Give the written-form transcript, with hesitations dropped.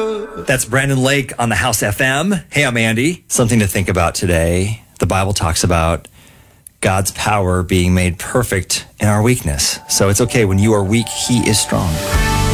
That's Brandon Lake on the House FM. Hey, I'm Andy. Something to think about today. The Bible talks about God's power being made perfect in our weakness. So it's okay. When you are weak, he is strong.